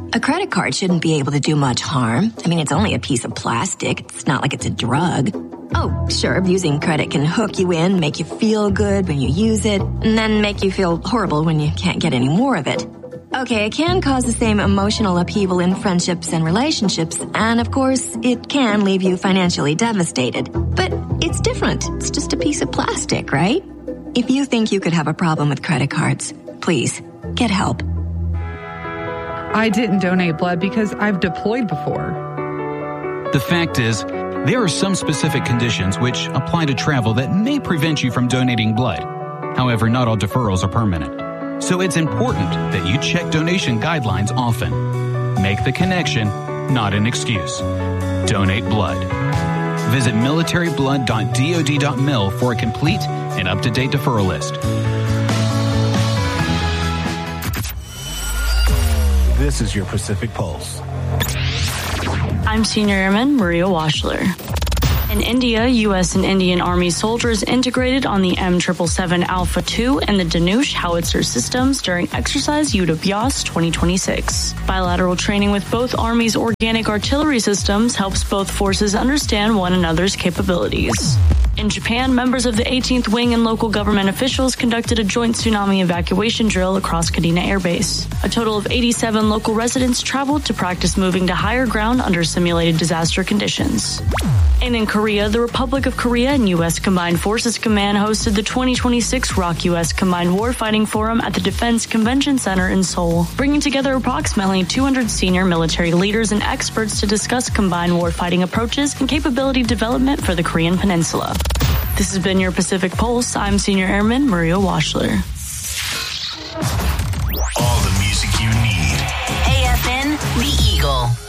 A credit card shouldn't be able to do much harm. I mean, it's only a piece of plastic. It's not like it's a drug. Oh, sure, abusing credit can hook you in, make you feel good when you use it, and then make you feel horrible when you can't get any more of it. Okay, it can cause the same emotional upheaval in friendships and relationships, and of course, it can leave you financially devastated. But it's different. It's just a piece of plastic, right? If you think you could have a problem with credit cards, please, get help. I didn't donate blood because I've deployed before. The fact is, there are some specific conditions which apply to travel that may prevent you from donating blood. However, not all deferrals are permanent. So it's important that you check donation guidelines often. Make the connection, not an excuse. Donate blood. Visit militaryblood.dod.mil for a complete and up-to-date deferral list. This is your Pacific Pulse. I'm Senior Airman Maria Washler. In India, U.S. and Indian Army soldiers integrated on the M777 Alpha 2 and the Dhanush howitzer systems during Exercise Yudh-Abhyas 2026. Bilateral training with both armies' organic artillery systems helps both forces understand one another's capabilities. In Japan, members of the 18th Wing and local government officials conducted a joint tsunami evacuation drill across Kadena Air Base. A total of 87 local residents traveled to practice moving to higher ground under simulated disaster conditions. And in Korea, the Republic of Korea and U.S. Combined Forces Command hosted the 2026 ROK U.S. Combined Warfighting Forum at the Defense Convention Center in Seoul, bringing together approximately 200 senior military leaders and experts to discuss combined warfighting approaches and capability development for the Korean Peninsula. This has been your Pacific Pulse. I'm Senior Airman Maria Washler. All the music you need. AFN, The Eagle.